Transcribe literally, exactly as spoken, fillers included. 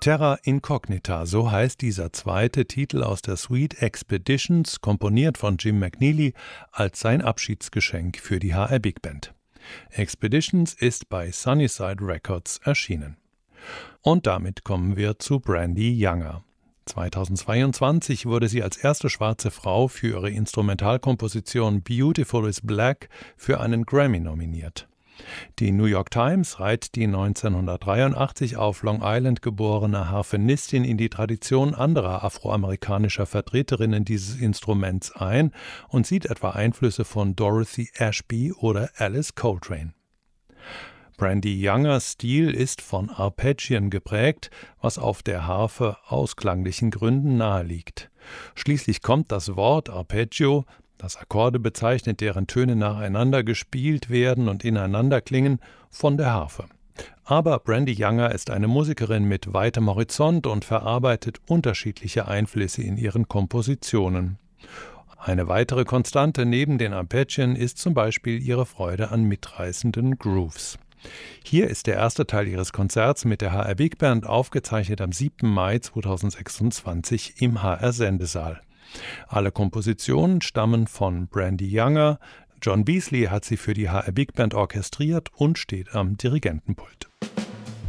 Terra Incognita, so heißt dieser zweite Titel aus der Suite Expeditions, komponiert von Jim McNeely als sein Abschiedsgeschenk für die H R Big Band. Expeditions ist bei Sunnyside Records erschienen. Und damit kommen wir zu Brandee Younger. zweitausendzweiundzwanzig wurde sie als erste schwarze Frau für ihre Instrumentalkomposition Beautiful is Black für einen Grammy nominiert. Die New York Times reiht die neunzehnhundertdreiundachtzig auf Long Island geborene Harfenistin in die Tradition anderer afroamerikanischer Vertreterinnen dieses Instruments ein und sieht etwa Einflüsse von Dorothy Ashby oder Alice Coltrane. Brandee Youngers Stil ist von Arpeggien geprägt, was auf der Harfe aus klanglichen Gründen naheliegt. Schließlich kommt das Wort Arpeggio, das Akkorde bezeichnet, deren Töne nacheinander gespielt werden und ineinander klingen, von der Harfe. Aber Brandee Younger ist eine Musikerin mit weitem Horizont und verarbeitet unterschiedliche Einflüsse in ihren Kompositionen. Eine weitere Konstante neben den Arpeggien ist zum Beispiel ihre Freude an mitreißenden Grooves. Hier ist der erste Teil ihres Konzerts mit der H R Big Band, aufgezeichnet am siebten Mai zweitausendsechsundzwanzig im H R-Sendesaal. Alle Kompositionen stammen von Brandee Younger. John Beasley hat sie für die H R Big Band orchestriert und steht am Dirigentenpult.